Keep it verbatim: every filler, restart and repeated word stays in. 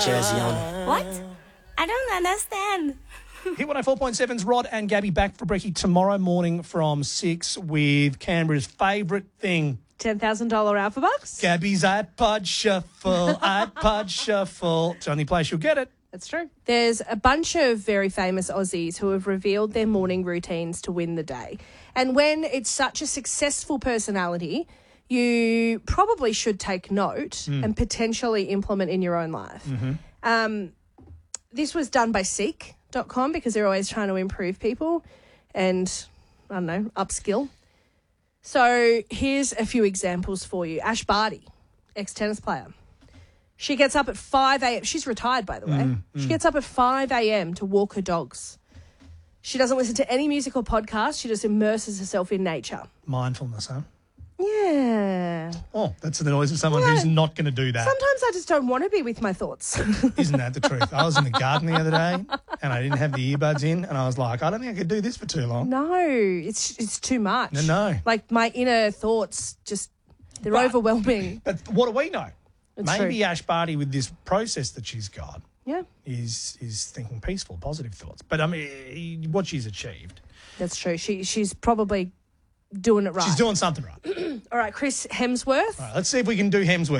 Jersey on. What? I don't understand. Hit one oh four point seven's Rod and Gabby back for brekkie tomorrow morning from six with Canberra's favourite thing. ten thousand dollars Alpha Bucks. Gabby's iPod Shuffle, iPod Shuffle. It's the only place you'll get it. That's true. There's a bunch of very famous Aussies who have revealed their morning routines to win the day. And when it's such a successful personality, you probably should take note mm. and potentially implement in your own life. Mm-hmm. Um, this was done by Seek dot com because they're always trying to improve people and, I don't know, upskill. So here's a few examples for you. Ash Barty, ex-tennis player. She gets up at five a.m. She's retired, by the way. Mm, she mm. gets up at five a.m. to walk her dogs. She doesn't listen to any music or podcast. She just immerses herself in nature. Mindfulness, huh? Yeah. Oh, that's the noise of someone Yeah. who's not going to do that. Sometimes I just don't want to be with my thoughts. Isn't that the truth? I was in the garden the other day and I didn't have the earbuds in and I was like, I don't think I could do this for too long. No, it's it's too much. No, no. Like my inner thoughts just, they're But- overwhelming. But what do we know? It's Maybe true. Ash Barty, with this process that she's got, Yeah, is is thinking peaceful, positive thoughts. But I mean, what she's achieved, that's true. She She's probably doing it right. she's doing something right. All right, Chris Hemsworth. All right, let's see if we can do Hemsworth.